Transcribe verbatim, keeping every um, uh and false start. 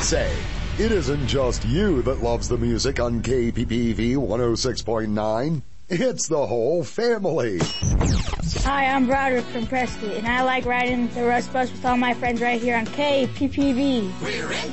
say, it isn't just you that loves the music on K P P V one oh six point nine. It's the whole family. Hi, I'm Broderick from Prescott, and I like riding the Rust Bus with all my friends right here on K P P V. We're in